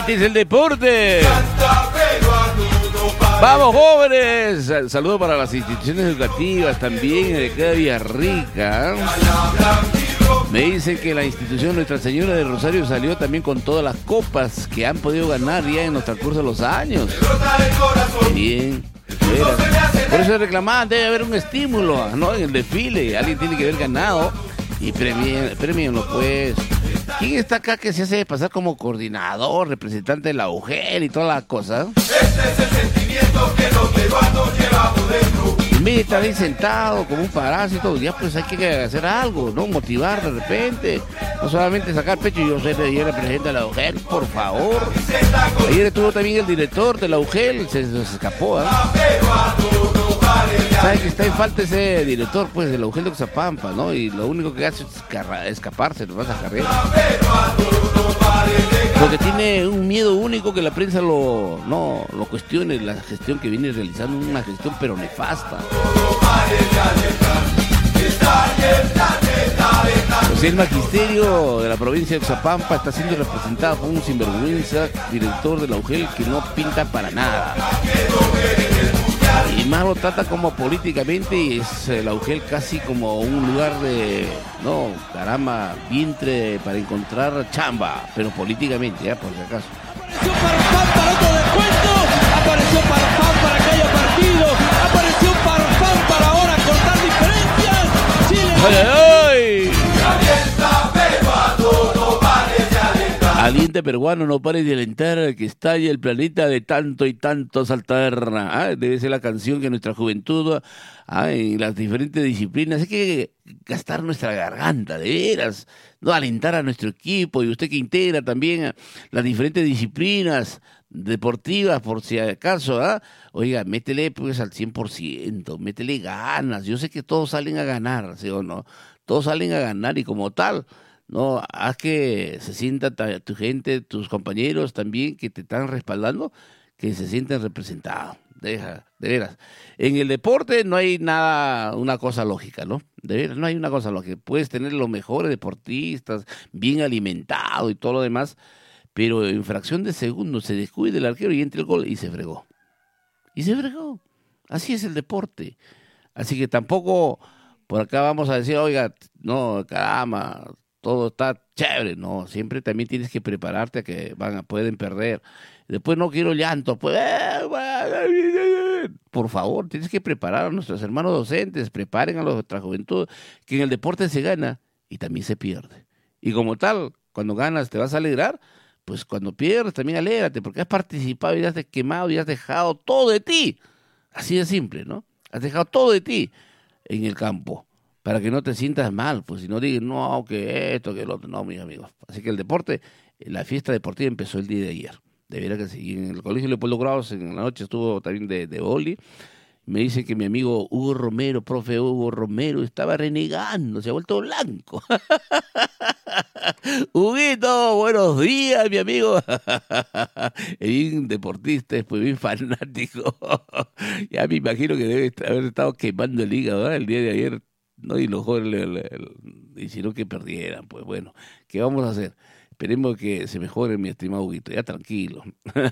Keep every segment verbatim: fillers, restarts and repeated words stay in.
Es el deporte. Vamos, jóvenes. Saludos para las instituciones educativas también de cada Villarrica. Me dicen que la institución Nuestra Señora de Rosario salió también con todas las copas que han podido ganar ya en los transcurso de los años. Bien. Por eso reclamaban, debe haber un estímulo, ¿no? En el desfile, alguien tiene que haber ganado y premien, premienlo, pues. ¿Quién está acá que se hace pasar como coordinador, representante de la U G E L y todas las cosas? Este es el sentimiento que los peruanos llevamos dentro. En vez de estar ahí sentado como un parásito, ya pues hay que hacer algo, ¿no? Motivar de repente. No solamente sacar pecho y yo soy yo represento a la U G E L, por favor. Ayer estuvo también el director de la U G E L, se, se escapó, ¿eh? Sabe que está en falta ese director, pues, de la U G E L de Oxapampa, ¿no? Y lo único que hace es escarra, escaparse, nos vas a cargar. Porque tiene un miedo único que la prensa lo, no, lo cuestione, la gestión que viene realizando, una gestión pero nefasta. Pues el magisterio de la provincia de Oxapampa está siendo representado por un sinvergüenza director de la U G E L que no pinta para nada. Y más lo trata como políticamente y es eh, la U G E L casi como un lugar de, no, caramba, vientre para encontrar chamba, pero políticamente, ya, por si acaso. Apareció Farfán para otro descuento, apareció Farfán para que haya partido, apareció Farfán para ahora cortar diferencias. Chile. ¡Ay, ay, ay! Aliente peruano, no pares de alentar, que estalle el planeta de tanto y tanto saltar. Ah, debe ser la canción que nuestra juventud, ah, en las diferentes disciplinas, hay que gastar nuestra garganta, de veras, no alentar a nuestro equipo y usted que integra también las diferentes disciplinas deportivas, por si acaso, ¿ah? Oiga, métele pues al cien por ciento, métele ganas. Yo sé que todos salen a ganar, ¿sí o no? Todos salen a ganar y como tal, no, haz que se sienta ta, tu gente, tus compañeros también que te están respaldando, que se sienten representados. Deja, de veras. En el deporte no hay nada, una cosa lógica, ¿no? De veras, no hay una cosa lógica. Puedes tener los mejores deportistas, bien alimentados y todo lo demás, pero en fracción de segundos se descuide el arquero y entra el gol y se fregó. Y se fregó. Así es el deporte. Así que tampoco por acá vamos a decir, oiga, no, caramba, todo está chévere, no, siempre también tienes que prepararte a que van a, pueden perder. Después no quiero llanto, pues, por favor, tienes que preparar a nuestros hermanos docentes, preparen a nuestra juventud, que en el deporte se gana y también se pierde. Y como tal, cuando ganas te vas a alegrar, pues cuando pierdes también alégrate, porque has participado y has quemado y has dejado todo de ti. Así de simple, ¿no? Has dejado todo de ti en el campo, para que no te sientas mal, pues si no digas, no, que esto, que lo otro, no, mis amigos. Así que el deporte, la fiesta deportiva empezó el día de ayer, de veras que sí. En el colegio Leopoldo Graus en la noche estuvo también de, de boli. Me dice que mi amigo Hugo Romero, profe Hugo Romero, estaba renegando, se ha vuelto blanco. Huguito, buenos días, mi amigo. Bien deportista, pues bien fanático. Ya me imagino que debe haber estado quemando el hígado, ¿verdad? El día de ayer. No, y los jóvenes le, le, le hicieron que perdieran, pues bueno, ¿qué vamos a hacer? Esperemos que se mejore, mi estimado Huguito, ya tranquilo.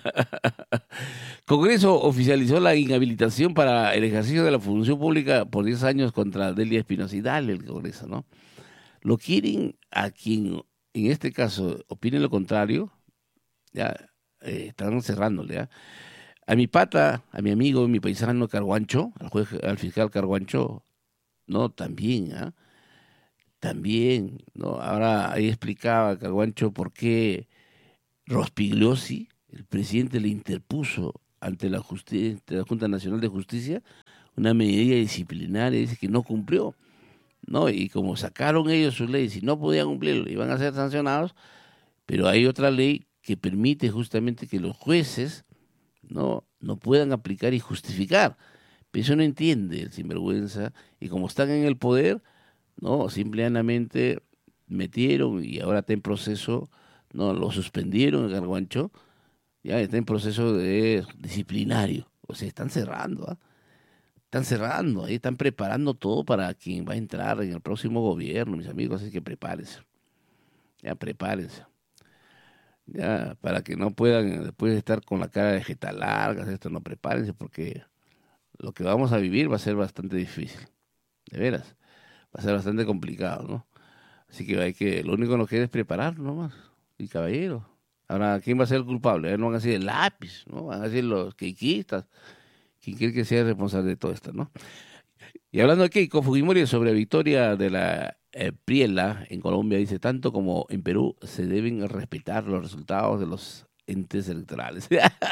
Congreso oficializó la inhabilitación para el ejercicio de la función pública por diez años contra Delia Espinosa. Y dale el Congreso, ¿no? Lo quieren a quien, en este caso, opine lo contrario, ya eh, están cerrándole, ¿ya? A mi pata, a mi amigo, mi paisano Carguancho, al, juez, al fiscal Carguancho, no, también, ¿ah? ¿eh? También, ¿no? Ahora ahí explicaba Carguancho por qué Rospigliosi, el presidente, le interpuso ante la, justicia, ante la Junta Nacional de Justicia una medida disciplinaria, dice que no cumplió, ¿no? Y como sacaron ellos su ley, si no podían cumplirlo, iban a ser sancionados, pero hay otra ley que permite justamente que los jueces no, no puedan aplicar y justificar. Pero eso no entiende el sinvergüenza, y como están en el poder, no, simplemente metieron y ahora está en proceso, no, lo suspendieron el Carguancho, ya está en proceso de disciplinario, o sea, están cerrando, ¿eh? Están cerrando, ahí están preparando todo para quien va a entrar en el próximo gobierno, mis amigos, así que prepárense, ya prepárense. Ya, para que no puedan después estar con la cara de jeta largas, esto no, prepárense porque lo que vamos a vivir va a ser bastante difícil, de veras, va a ser bastante complicado, ¿no? Así que hay que, lo único que nos queda es preparar nomás, y caballero. Ahora, ¿quién va a ser el culpable? No van a ser el lápiz, ¿no? Van a ser los queiquistas, quien quiere que sea el responsable de todo esto, ¿no? Y hablando de Keiko Fujimori sobre la victoria de la eh, Priela en Colombia, dice, tanto como en Perú se deben respetar los resultados de los entes electorales.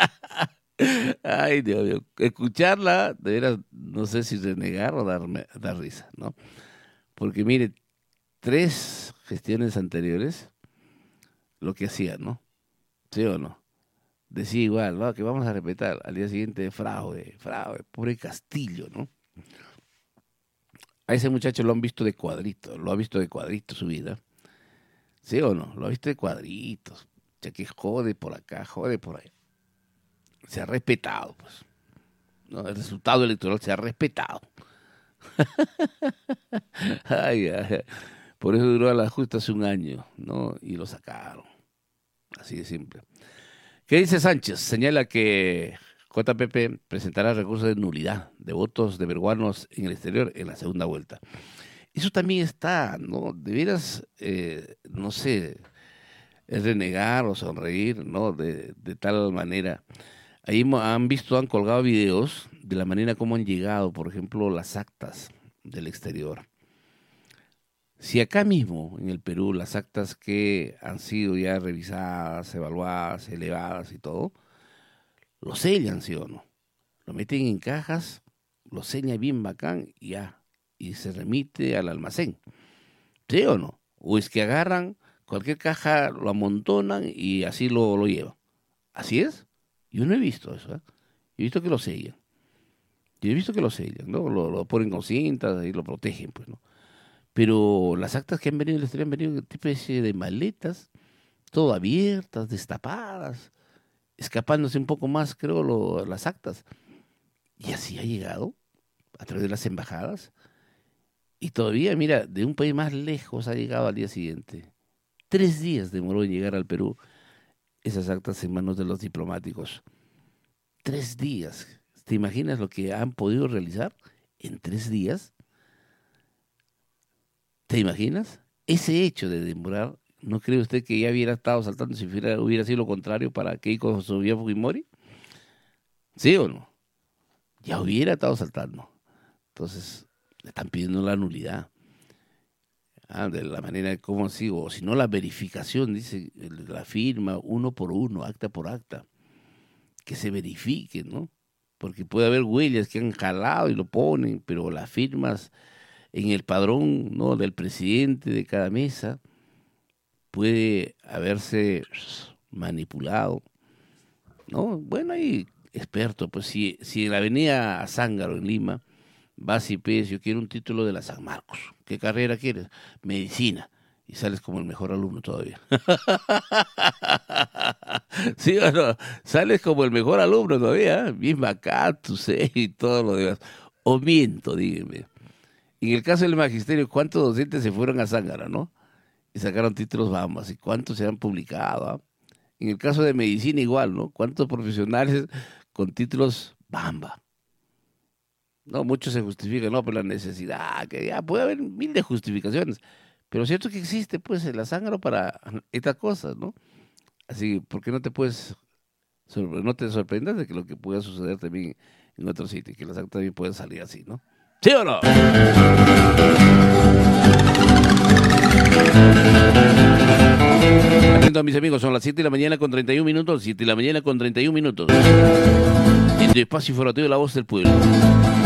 Ay, Dios mío, escucharla, de veras, no sé si renegar o darme, dar risa, ¿no? Porque mire, tres gestiones anteriores, lo que hacían, ¿no? ¿Sí o no? Decía igual, ¿no? Que vamos a respetar. Al día siguiente, fraude, fraude, pobre Castillo, ¿no? A ese muchacho lo han visto de cuadritos, lo ha visto de cuadritos su vida. ¿Sí o no? Lo ha visto de cuadritos. Ya que jode por acá, jode por ahí. Se ha respetado, pues. ¿No? El resultado electoral se ha respetado. Ay, ay, por eso duró a la justa hace un año, ¿no? Y lo sacaron. Así de simple. ¿Qué dice Sánchez? Señala que J P P presentará recursos de nulidad de votos de peruanos en el exterior en la segunda vuelta. Eso también está, ¿no? De veras, eh, no sé, es renegar o sonreír, ¿no? De, de tal manera. Ahí han visto, han colgado videos de la manera como han llegado, por ejemplo, las actas del exterior. Si acá mismo, en el Perú, las actas que han sido ya revisadas, evaluadas, elevadas y todo, lo sellan, ¿sí o no? Lo meten en cajas, lo sellan bien bacán y ya, y se remite al almacén. ¿Sí o no? O es que agarran cualquier caja, lo amontonan y así lo, lo llevan. ¿Así es? Yo no he visto eso, ¿eh? Yo he visto que lo sellan. Yo he visto que lo sellan, ¿no? Lo, lo ponen con cintas y lo protegen, pues, ¿no? Pero las actas que han venido del exterior han venido en tipo de maletas, todo abiertas, destapadas, escapándose un poco más, creo, lo, las actas. Y así ha llegado, a través de las embajadas. Y todavía, mira, de un país más lejos ha llegado al día siguiente. Tres días demoró en llegar al Perú esas actas en manos de los diplomáticos. Tres días. ¿Te imaginas lo que han podido realizar en tres días? ¿Te imaginas? Ese hecho de demorar, ¿no cree usted que ya hubiera estado saltando si hubiera, hubiera sido lo contrario para Keiko Fujimori? ¿Sí o no? Ya hubiera estado saltando. Entonces, le están pidiendo la nulidad. Ah, de la manera de cómo sigo, o si no la verificación, dice la firma, uno por uno, acta por acta. Que se verifique, ¿no? Porque puede haber huellas que han jalado y lo ponen, pero las firmas en el padrón, ¿no?, del presidente de cada mesa puede haberse manipulado, ¿no? Bueno, hay expertos, pues si, si en la avenida Zángaro en Lima vas y pides, yo quiero un título de la San Marcos, ¿qué carrera quieres? Medicina, y sales como el mejor alumno todavía. ¿Sí o no? Sales como el mejor alumno todavía, ¿eh? Bien bacán, tu sé y todo lo demás. O miento, díganme. En el caso del magisterio, ¿cuántos docentes se fueron a Zángaro, no? Y sacaron títulos bambas. ¿Y cuántos se han publicado? ¿Ah? En el caso de medicina igual, ¿no? ¿Cuántos profesionales con títulos bamba? No, muchos se justifican, no, por la necesidad, que ya puede haber mil de justificaciones. Pero cierto que existe, pues, el Zángaro para estas cosas, ¿no? Así, ¿por qué no te puedes, no te sorprendas de que lo que pueda suceder también en otro sitio, que las actas también pueden salir así, ¿no? ¿Sí o no? Atento a mis amigos, son las siete de la mañana con treinta y un minutos, siete de la mañana con treinta y un minutos. En tu espacio informativo de La Voz del Pueblo.